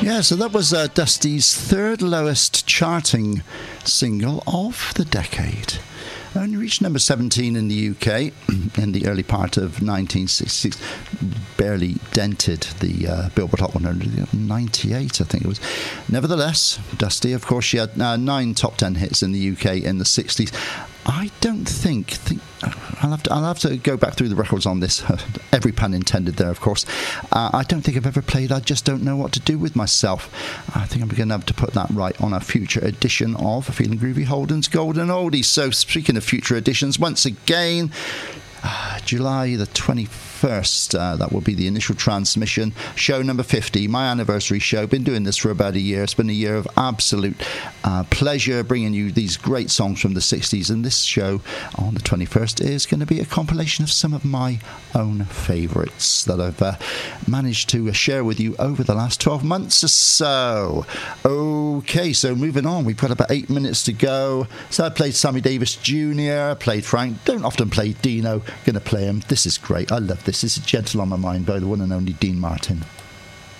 Yeah, so that was Dusty's third lowest charting single of the decade. Only reached number 17 in the UK in the early part of 1966. Barely dented the Billboard Hot 100, 98, I think it was. Nevertheless, Dusty, of course, she had 9 top 10 hits in the UK in the 60s. I don't think I'll have to go back through the records on this. Every pun intended there, of course. I don't think I've ever played I Just Don't Know What to Do With Myself. I think I'm going to have to put that right on a future edition of Feeling Groovy Holden's Golden Oldies. So speaking of future editions, once again, July the 21st, that will be the initial transmission. Show number 50, my anniversary show. Been doing this for about a year. It's been a year of absolute pleasure bringing you these great songs from the 60s. And this show on the 21st is going to be a compilation of some of my own favourites that I've managed to share with you over the last 12 months or so. Okay, so moving on. We've got about 8 minutes to go. So I played Sammy Davis Jr., played Frank. Don't often play Dino. Going to play him. This is great. I love this. This is Gentle on My Mind by the one and only Dean Martin.